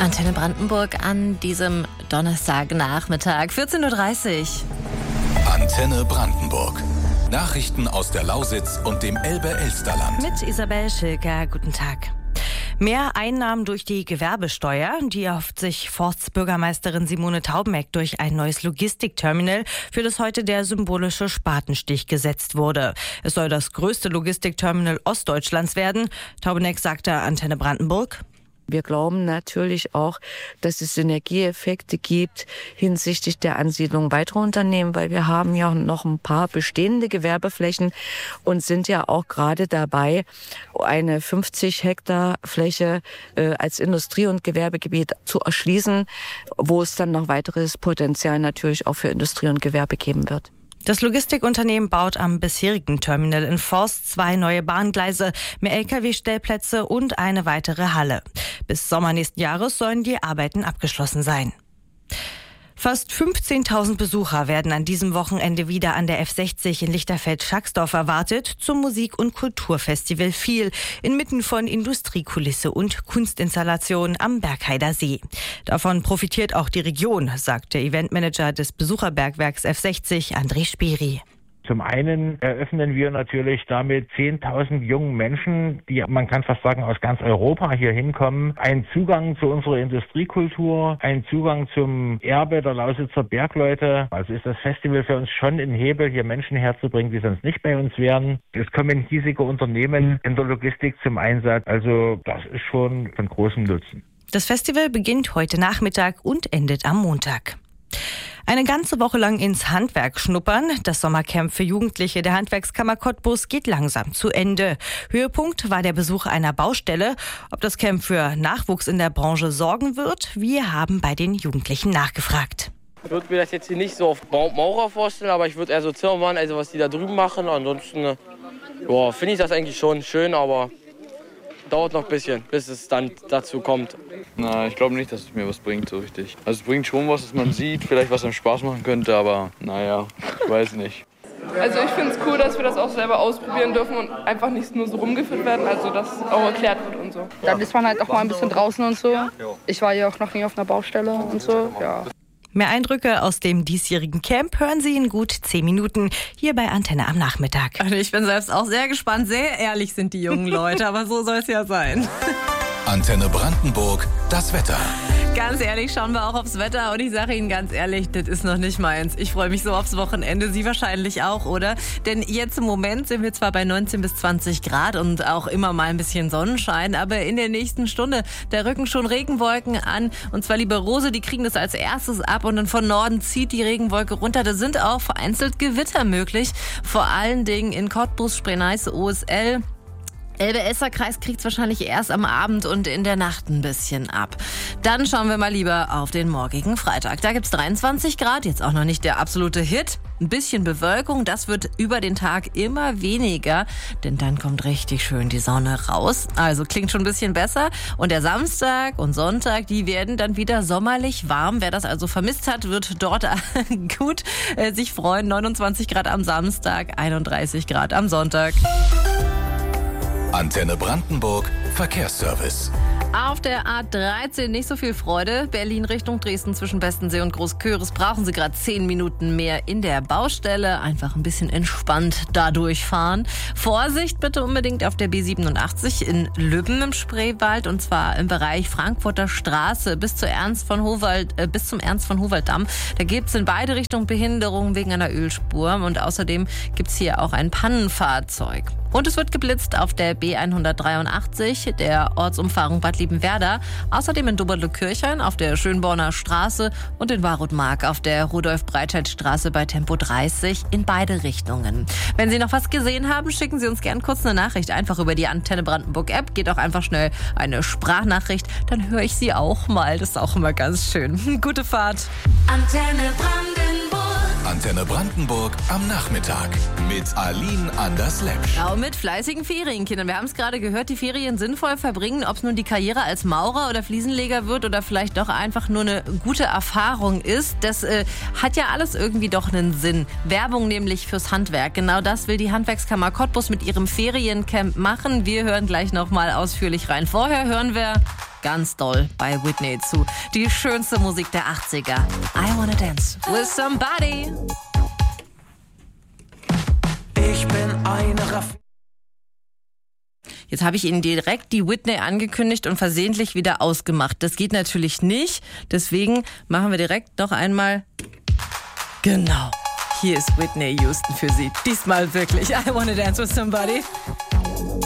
Antenne Brandenburg an diesem Donnerstagnachmittag, 14.30 Uhr. Antenne Brandenburg. Nachrichten aus der Lausitz und dem Elbe-Elsterland. Mit Isabel Schilker, guten Tag. Mehr Einnahmen durch die Gewerbesteuer, die erhofft sich Forstbürgermeisterin Simone Taubeneck durch ein neues Logistikterminal, für das heute der symbolische Spatenstich gesetzt wurde. Es soll das größte Logistikterminal Ostdeutschlands werden. Taubeneck sagte Antenne Brandenburg: Wir glauben natürlich auch, dass es Synergieeffekte gibt hinsichtlich der Ansiedlung weiterer Unternehmen, weil wir haben ja noch ein paar bestehende Gewerbeflächen und sind ja auch gerade dabei, eine 50 Hektar Fläche als Industrie- und Gewerbegebiet zu erschließen, wo es dann noch weiteres Potenzial natürlich auch für Industrie und Gewerbe geben wird. Das Logistikunternehmen baut am bisherigen Terminal in Forst 2 neue Bahngleise, mehr Lkw-Stellplätze und eine weitere Halle. Bis Sommer nächsten Jahres sollen die Arbeiten abgeschlossen sein. Fast 15.000 Besucher werden an diesem Wochenende wieder an der F60 in Lichterfeld-Schacksdorf erwartet zum Musik- und Kulturfestival FEEL inmitten von Industriekulisse und Kunstinstallation am Bergheider See. Davon profitiert auch die Region, sagt der Eventmanager des Besucherbergwerks F60, André Spiri. Zum einen eröffnen wir natürlich damit 10.000 jungen Menschen, die, man kann fast sagen, aus ganz Europa hier hinkommen, einen Zugang zu unserer Industriekultur, einen Zugang zum Erbe der Lausitzer Bergleute. Also ist das Festival für uns schon ein Hebel, hier Menschen herzubringen, die sonst nicht bei uns wären. Es kommen hiesige Unternehmen in der Logistik zum Einsatz. Also das ist schon von großem Nutzen. Das Festival beginnt heute Nachmittag und endet am Montag. Eine ganze Woche lang ins Handwerk schnuppern. Das Sommercamp für Jugendliche der Handwerkskammer Cottbus geht langsam zu Ende. Höhepunkt war der Besuch einer Baustelle. Ob das Camp für Nachwuchs in der Branche sorgen wird, wir haben bei den Jugendlichen nachgefragt. Ich würde mir das jetzt hier nicht so auf Maurer vorstellen, aber ich würde eher so Zimmermann, also was die da drüben machen. Ansonsten finde ich das eigentlich schon schön, aber dauert noch ein bisschen, bis es dann dazu kommt. Na, ich glaube nicht, dass es mir was bringt so richtig. Also es bringt schon was, dass man sieht, vielleicht was einem Spaß machen könnte, aber naja, ich weiß nicht. Also ich finde es cool, dass wir das auch selber ausprobieren dürfen und einfach nicht nur so rumgeführt werden, also dass auch erklärt wird und so. Dann ist man halt auch mal ein bisschen draußen und so. Ich war ja auch noch nie auf einer Baustelle und so, ja. Mehr Eindrücke aus dem diesjährigen Camp hören Sie in gut 10 Minuten hier bei Antenne am Nachmittag. Also ich bin selbst auch sehr gespannt. Sehr ehrlich sind die jungen Leute, aber so soll es ja sein. Antenne Brandenburg, das Wetter. Ganz ehrlich, schauen wir auch aufs Wetter und ich sage Ihnen ganz ehrlich, das ist noch nicht meins. Ich freue mich so aufs Wochenende, Sie wahrscheinlich auch, oder? Denn jetzt im Moment sind wir zwar bei 19 bis 20 Grad und auch immer mal ein bisschen Sonnenschein, aber in der nächsten Stunde, da rücken schon Regenwolken an und zwar, liebe Rose, die kriegen das als erstes ab und dann von Norden zieht die Regenwolke runter. Da sind auch vereinzelt Gewitter möglich, vor allen Dingen in Cottbus, Spree-Neiße, OSL. Elbe-Elster-Kreis kriegt es wahrscheinlich erst am Abend und in der Nacht ein bisschen ab. Dann schauen wir mal lieber auf den morgigen Freitag. Da gibt's 23 Grad, jetzt auch noch nicht der absolute Hit. Ein bisschen Bewölkung, das wird über den Tag immer weniger, denn dann kommt richtig schön die Sonne raus. Also klingt schon ein bisschen besser. Und der Samstag und Sonntag, die werden dann wieder sommerlich warm. Wer das also vermisst hat, wird dort gut sich freuen. 29 Grad am Samstag, 31 Grad am Sonntag. Antenne Brandenburg, Verkehrsservice. Auf der A13 nicht so viel Freude. Berlin Richtung Dresden zwischen Bestensee und Großköris brauchen Sie gerade 10 Minuten mehr in der Baustelle. Einfach ein bisschen entspannt da durchfahren. Vorsicht bitte unbedingt auf der B87 in Lübben im Spreewald und zwar im Bereich Frankfurter Straße bis zum Ernst von Howald-Damm. Da gibt es in beide Richtungen Behinderungen wegen einer Ölspur und außerdem gibt es hier auch ein Pannenfahrzeug. Und es wird geblitzt auf der B183, der Ortsumfahrung Bad Liebenwerda. Außerdem in Doberle-Kirchhain auf der Schönborner Straße und in Warutmark auf der Rudolf-Breitscheid-Straße bei Tempo 30 in beide Richtungen. Wenn Sie noch was gesehen haben, schicken Sie uns gern kurz eine Nachricht. Einfach über die Antenne Brandenburg-App. Geht auch einfach schnell eine Sprachnachricht. Dann höre ich Sie auch mal. Das ist auch immer ganz schön. Gute Fahrt. Antenne Brandenburg am Nachmittag mit Aline Anders-Lepsch. Auch mit fleißigen Ferienkindern. Wir haben es gerade gehört, die Ferien sinnvoll verbringen, ob es nun die Karriere als Maurer oder Fliesenleger wird oder vielleicht doch einfach nur eine gute Erfahrung ist. Das hat ja alles irgendwie doch einen Sinn. Werbung nämlich fürs Handwerk. Genau das will die Handwerkskammer Cottbus mit ihrem Feriencamp machen. Wir hören gleich nochmal ausführlich rein. Vorher hören wir ganz doll bei Whitney zu. Die schönste Musik der 80er. I Wanna Dance with Somebody. Ich bin eine Jetzt habe ich Ihnen direkt die Whitney angekündigt und versehentlich wieder ausgemacht. Das geht natürlich nicht. Deswegen machen wir direkt noch einmal. Genau. Hier ist Whitney Houston für Sie. Diesmal wirklich. I Wanna Dance with Somebody.